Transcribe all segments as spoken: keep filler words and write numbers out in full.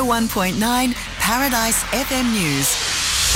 one point nine Paradise F M News.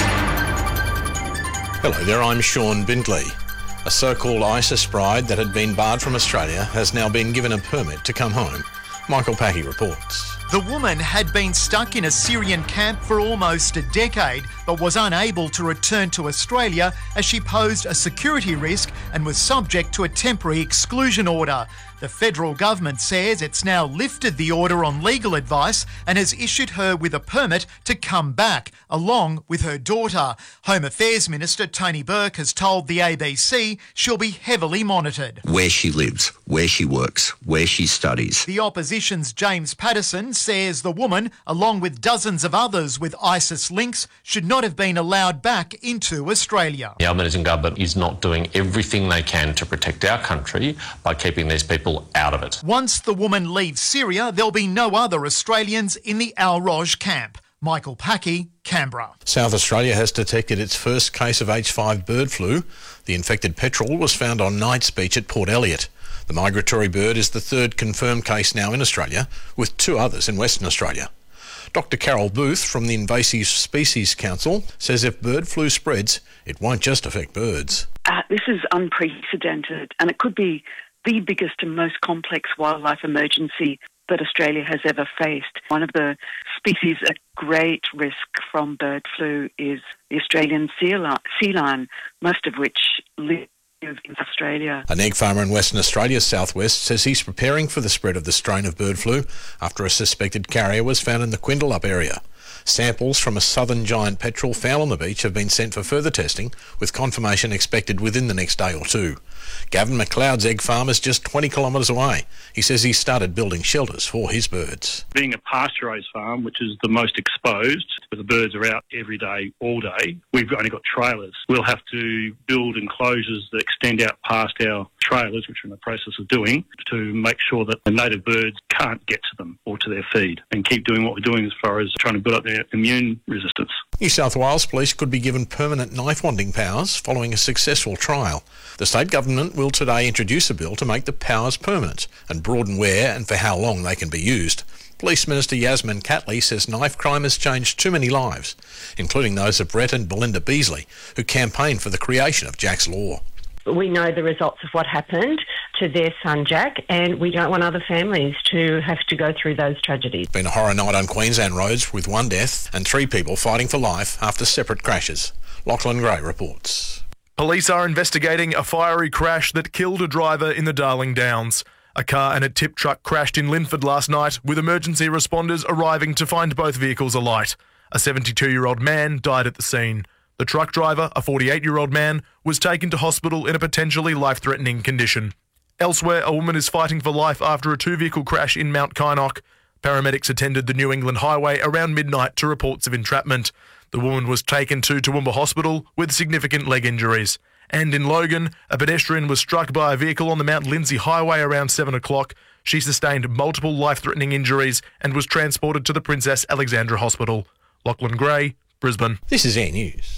Hello there, I'm Sean Bindley. A so-called ISIS bride that had been barred from Australia has now been given a permit to come home. Michael Packy reports. The woman had been stuck in a Syrian camp for almost a decade, but was unable to return to Australia as she posed a security risk and was subject to a temporary exclusion order. The federal government says it's now lifted the order on legal advice and has issued her with a permit to come back, along with her daughter. Home Affairs Minister Tony Burke has told the A B C she'll be heavily monitored. Where she lives, where she works, where she studies. The opposition's James Patterson says the woman, along with dozens of others with ISIS links, should not have been allowed back into Australia. The Albanese government is not doing everything they can to protect our country by keeping these people out of it. Once the woman leaves Syria, there'll be no other Australians in the Al Roj camp. Michael Packy, Canberra. South Australia has detected its first case of H five bird flu. The infected petrel was found on Knights Beach at Port Elliot. The migratory bird is the third confirmed case now in Australia, with two others in Western Australia. Doctor Carol Booth from the Invasive Species Council says if bird flu spreads, it won't just affect birds. Uh, this is unprecedented, and it could be the biggest and most complex wildlife emergency that Australia has ever faced. One of the species at great risk from bird flu is the Australian sea lion, most of which live in Australia. An egg farmer in Western Australia's southwest says he's preparing for the spread of the strain of bird flu after a suspected carrier was found in the Quindalup area. Samples from a southern giant petrel found on the beach have been sent for further testing, with confirmation expected within the next day or two. Gavin McLeod's egg farm is just twenty kilometres away. He says he's started building shelters for his birds. Being a pasteurised farm, which is the most exposed, where the birds are out every day, all day, we've only got trailers. We'll have to build enclosures that extend out past our trailers, which we're in the process of doing, to make sure that the native birds can't get to them or to their feed, and keep doing what we're doing as far as trying to build up their immune resistance. New South Wales Police could be given permanent knife-wanding powers following a successful trial. The state government will today introduce a bill to make the powers permanent and broaden where and for how long they can be used. Police Minister Yasmin Catley says knife crime has changed too many lives, including those of Brett and Belinda Beasley, who campaigned for the creation of Jack's Law. We know the results of what happened to their son Jack, and we don't want other families to have to go through those tragedies. It's been a horror night on Queensland roads with one death and three people fighting for life after separate crashes. Lachlan Gray reports. Police are investigating a fiery crash that killed a driver in the Darling Downs. A car and a tip truck crashed in Linford last night, with emergency responders arriving to find both vehicles alight. A seventy-two-year-old man died at the scene. The truck driver, a forty-eight-year-old man, was taken to hospital in a potentially life-threatening condition. Elsewhere, a woman is fighting for life after a two-vehicle crash in Mount Kynoch. Paramedics attended the New England Highway around midnight to reports of entrapment. The woman was taken to Toowoomba Hospital with significant leg injuries. And in Logan, a pedestrian was struck by a vehicle on the Mount Lindsay Highway around seven o'clock. She sustained multiple life-threatening injuries and was transported to the Princess Alexandra Hospital. Lachlan Gray, Brisbane. This is Air News.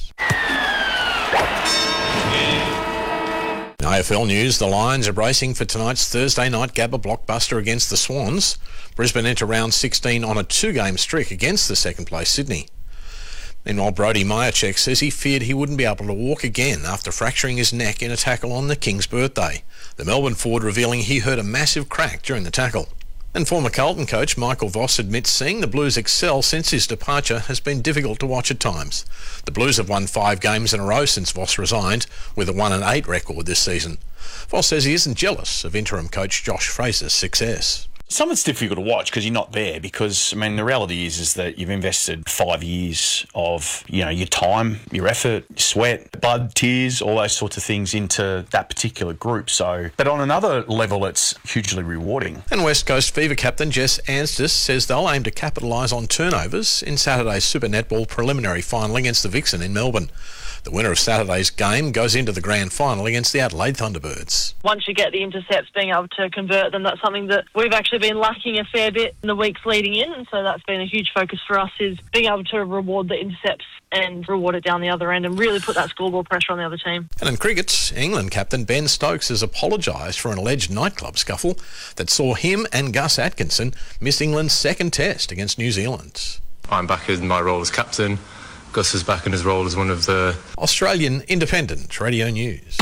A F L News, the Lions are bracing for tonight's Thursday night Gabba blockbuster against the Swans. Brisbane enter round sixteen on a two-game streak against the second-place Sydney. Meanwhile, Brody Myercheck says he feared he wouldn't be able to walk again after fracturing his neck in a tackle on the King's birthday. The Melbourne forward revealing he heard a massive crack during the tackle. And former Carlton coach Michael Voss admits seeing the Blues excel since his departure has been difficult to watch at times. The Blues have won five games in a row since Voss resigned, with a one and eight record this season. Voss says he isn't jealous of interim coach Josh Fraser's success. Some of it's difficult to watch because you're not there, because, I mean, the reality is is that you've invested five years of, you know, your time, your effort, your sweat, blood, tears, all those sorts of things into that particular group. So, but on another level, it's hugely rewarding. And West Coast Fever captain Jess Anstis says they'll aim to capitalise on turnovers in Saturday's Super Netball preliminary final against the Vixen in Melbourne. The winner of Saturday's game goes into the grand final against the Adelaide Thunderbirds. Once you get the intercepts, being able to convert them, that's something that we've actually been lacking a fair bit in the weeks leading in, and so that's been a huge focus for us, is being able to reward the intercepts and reward it down the other end and really put that scoreboard pressure on the other team. And in cricket, England captain Ben Stokes has apologised for an alleged nightclub scuffle that saw him and Gus Atkinson miss England's second test against New Zealand. I'm back in my role as captain. Gus is back in his role as one of the... Australian Independent Radio News.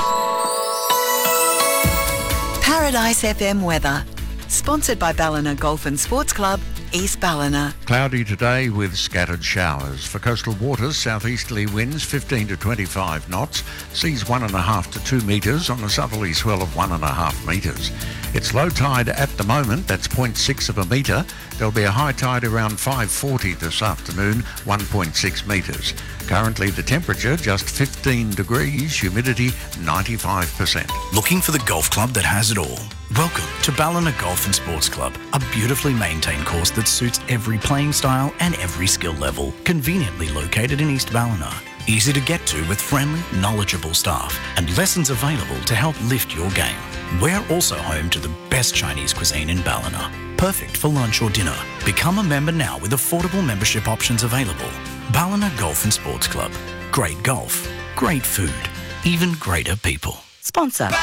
Paradise F M weather. Sponsored by Ballina Golf and Sports Club, East Ballina. Cloudy today with scattered showers. For coastal waters, southeasterly winds fifteen to twenty-five knots, seas one and a half to two metres on a southerly swell of one and a half metres. It's low tide at the moment, that's zero point six of a metre. There'll be a high tide around five forty this afternoon, one point six metres. Currently the temperature just fifteen degrees, humidity ninety-five percent. Looking for the golf club that has it all? Welcome to Ballina Golf and Sports Club, a beautifully maintained course that suits every playing style and every skill level. Conveniently located in East Ballina. Easy to get to with friendly, knowledgeable staff and lessons available to help lift your game. We're also home to the best Chinese cuisine in Ballina. Perfect for lunch or dinner. Become a member now with affordable membership options available. Ballina Golf and Sports Club. Great golf, great food, even greater people. Sponsor.